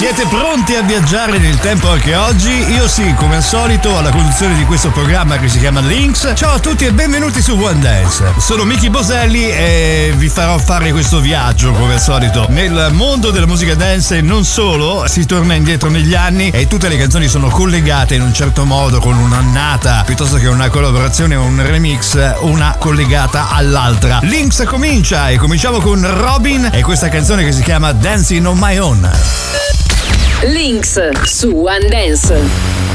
Siete pronti a viaggiare nel tempo anche oggi? Io sì, come al solito, alla conduzione di questo programma che si chiama Links. Ciao a tutti e benvenuti su One Dance. Sono Miki Boselli e vi farò fare questo viaggio, come al solito, nel mondo della musica dance e non solo. Si torna indietro negli anni e tutte le canzoni sono collegate in un certo modo, con un'annata piuttosto che una collaborazione o un remix, una collegata all'altra. Links comincia e cominciamo con Robin e questa canzone che si chiama Dancing on My Own. Links su One Dance.